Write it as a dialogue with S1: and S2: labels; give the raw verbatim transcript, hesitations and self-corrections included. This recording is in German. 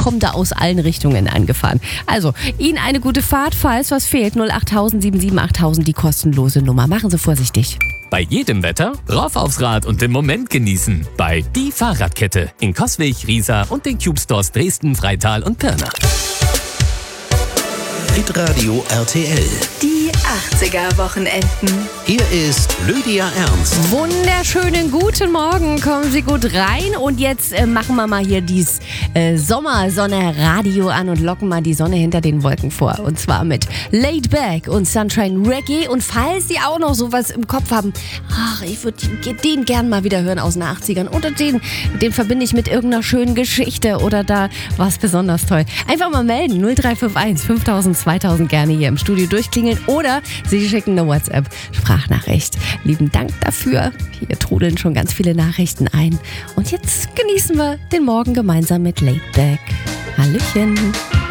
S1: kommen da aus allen Richtungen angefahren. Also, Ihnen eine gute Fahrt, falls was fehlt. null acht tausend sieben sieben achttausend, die kostenlose Nummer. Machen Sie vorsichtig.
S2: Bei jedem Wetter rauf aufs Rad und den Moment genießen. Bei Die Fahrradkette in Coswig, Riesa und den Cube Stores Dresden, Freital und Pirna.
S3: Hitradio R T L.
S4: Die achtziger-Wochenenden.
S3: Hier ist Lydia Ernst.
S1: Wunderschönen guten Morgen, kommen Sie gut rein. Und jetzt äh, machen wir mal hier dieses äh, Sommersonne-Radio an und locken mal die Sonne hinter den Wolken vor. Und zwar mit Laid Back und Sunshine Reggae. Und falls Sie auch noch sowas im Kopf haben, ach, ich würde den gern mal wieder hören aus den achtzigern. Oder den, den verbinde ich mit irgendeiner schönen Geschichte oder da war es besonders toll. Einfach mal melden, null drei fünf eins fünftausend zweitausend, gerne hier im Studio durchklingeln oder Sie schicken eine WhatsApp-Sprachnachricht. Lieben Dank dafür. Hier trudeln schon ganz viele Nachrichten ein. Und jetzt genießen wir den Morgen gemeinsam mit Laid Back. Hallöchen.